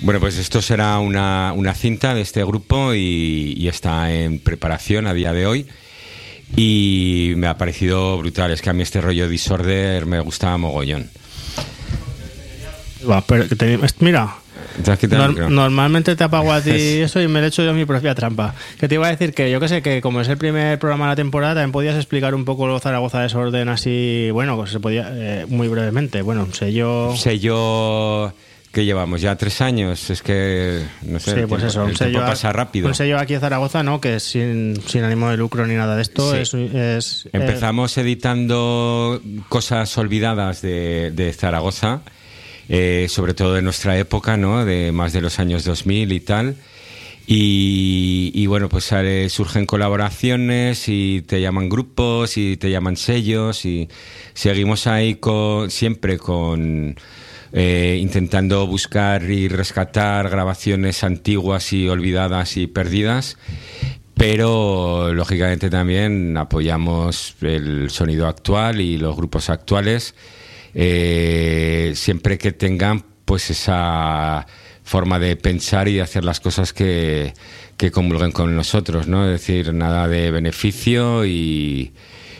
Bueno, pues esto será una cinta de este grupo y está en preparación a día de hoy. Y me ha parecido brutal. Es que a mí este rollo Disorder me gusta mogollón. Pero mira, normalmente te apago a ti eso y me lo he hecho yo mi propia trampa. Que te iba a decir que yo que sé, que como es el primer programa de la temporada, también podías explicar un poco lo Zaragoza Desorden así, bueno, pues se podía muy brevemente. Bueno, un sello que llevamos ya 3 años, es que no sé, sí, pues tiempo, eso, el tiempo pasa rápido. Un sello aquí en Zaragoza, ¿no? Que es sin ánimo de lucro ni nada de esto. Sí. Empezamos editando cosas olvidadas de Zaragoza, sobre todo de nuestra época, ¿no? De más de los años 2000 y tal. Y bueno, pues surgen colaboraciones y te llaman grupos y te llaman sellos y seguimos ahí siempre con intentando buscar y rescatar grabaciones antiguas y olvidadas y perdidas, pero lógicamente también apoyamos el sonido actual y los grupos actuales, siempre que tengan pues esa forma de pensar y de hacer las cosas que comulguen con nosotros, ¿no? Es decir, nada de beneficio y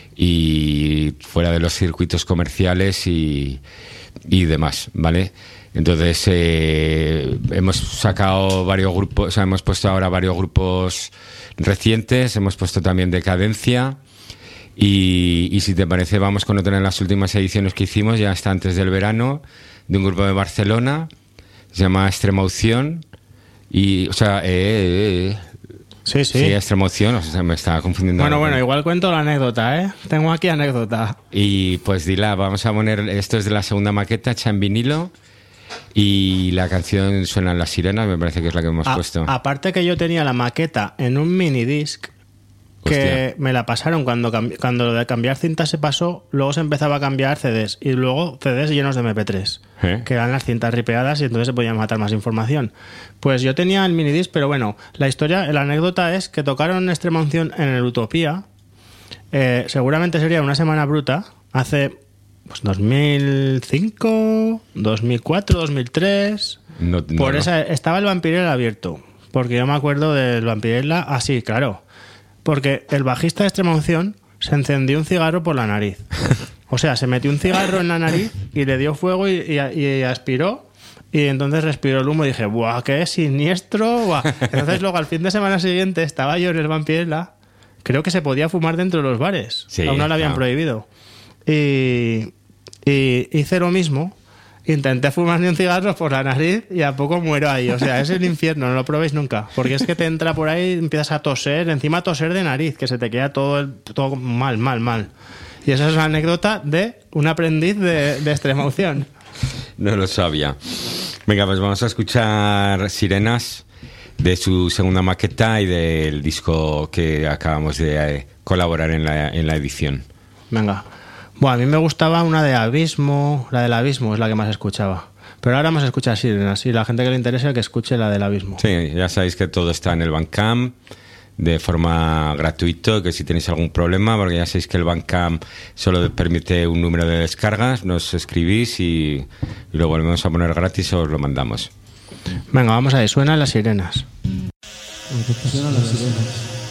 fuera de los circuitos comerciales y demás, ¿vale? Entonces hemos sacado varios grupos, o sea, hemos puesto ahora varios grupos recientes, hemos puesto también Decadencia y si te parece vamos con otra de las últimas ediciones que hicimos, ya hasta antes del verano, de un grupo de Barcelona, se llama Extrema Unción y, o sea, Sí. Extrema Unción, o sea, me estaba confundiendo. Bueno, igual cuento la anécdota, ¿eh? Tengo aquí anécdota. Y pues dila, vamos a poner, esto es de la segunda maqueta, hecha en vinilo, y la canción Suenan las sirenas, me parece que es la que hemos puesto. Aparte que yo tenía la maqueta en un minidisc, que me la pasaron cuando lo de cambiar cintas se pasó, luego se empezaba a cambiar CDs, y luego CDs llenos de MP3, que eran las cintas ripeadas y entonces se podía matar más información. Pues yo tenía el minidisc, pero bueno, la anécdota es que tocaron Extrema Unción en el Utopía, seguramente sería Una Semana Bruta, hace pues 2005, 2004, 2003, estaba el Vampirella abierto, porque yo me acuerdo del Vampirella, así, claro. Porque el bajista de Extrema Unción se encendió un cigarro por la nariz. O sea, se metió un cigarro en la nariz y le dio fuego y aspiró. Y entonces respiró el humo y dije, ¡buah, qué siniestro! ¡Buah! Entonces luego al fin de semana siguiente estaba yo en el Vampirella. Creo que se podía fumar dentro de los bares. Sí, aún no lo habían prohibido. Y hice lo mismo. Intenté fumarme un cigarro por la nariz y a poco muero ahí. O sea, es el infierno, no lo probéis nunca. Porque es que te entra por ahí, empiezas a toser, encima toser de nariz, que se te queda todo mal. Y esa es una anécdota de un aprendiz de Extrema Unción. No lo sabía. Venga, pues vamos a escuchar Sirenas de su segunda maqueta y del disco que acabamos de colaborar en la edición. Venga. Bueno, a mí me gustaba una de Abismo, la del Abismo es la que más escuchaba. Pero ahora vamos a escuchar Sirenas y la gente que le interese que escuche la del Abismo. Sí, ya sabéis que todo está en el Bandcamp de forma gratuita, que si tenéis algún problema, porque ya sabéis que el Bandcamp solo permite un número de descargas, nos escribís y lo volvemos a poner gratis o os lo mandamos. Venga, vamos ahí, suenan las sirenas. Suenan las sirenas.